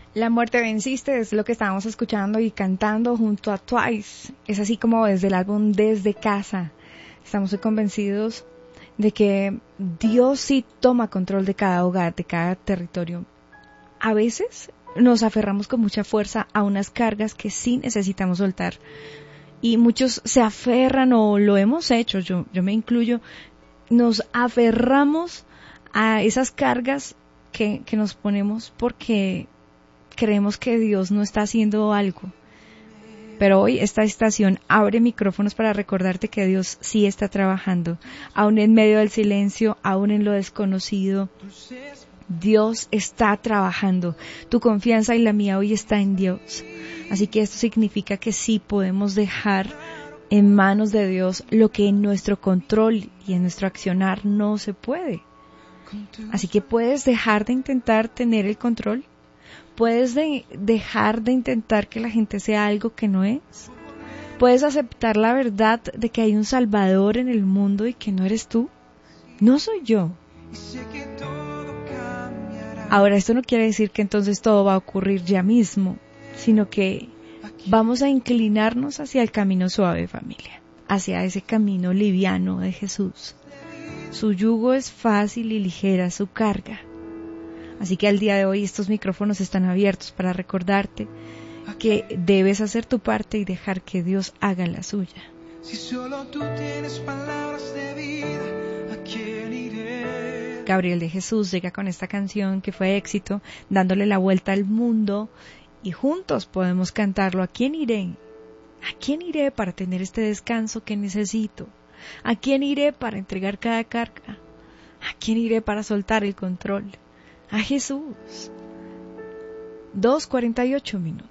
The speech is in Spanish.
La muerte venciste es lo que estábamos escuchando y cantando junto a Twice. Es así como desde el álbum Desde Casa. Estamos convencidos de que Dios sí toma control de cada hogar, de cada territorio. A veces nos aferramos con mucha fuerza a unas cargas que sí necesitamos soltar. Y muchos se aferran, o lo hemos hecho, yo me incluyo, nos aferramos a esas cargas que nos ponemos porque creemos que Dios no está haciendo algo. Pero hoy esta estación abre micrófonos para recordarte que Dios sí está trabajando, aún en medio del silencio, aún en lo desconocido. Dios está trabajando. Tu confianza y la mía hoy está en Dios. Así que esto significa que sí podemos dejar en manos de Dios lo que en nuestro control y en nuestro accionar no se puede. Así que puedes dejar de intentar tener el control. Puedes dejar de intentar que la gente sea algo que no es. Puedes aceptar la verdad de que hay un Salvador en el mundo y que no eres tú. No soy yo. Ahora, esto no quiere decir que entonces todo va a ocurrir ya mismo, sino que vamos a inclinarnos hacia el camino suave, familia, hacia ese camino liviano de Jesús. Su yugo es fácil y ligera su carga. Así que al día de hoy estos micrófonos están abiertos para recordarte que debes hacer tu parte y dejar que Dios haga la suya. Si solo tú tienes palabras de vida, ¿a quién iré? Gabriel de Jesús llega con esta canción que fue éxito, dándole la vuelta al mundo, y juntos podemos cantarlo. ¿A quién iré? ¿A quién iré para tener este descanso que necesito? ¿A quién iré para entregar cada carga? ¿A quién iré para soltar el control? A Jesús. 2:48 minutos.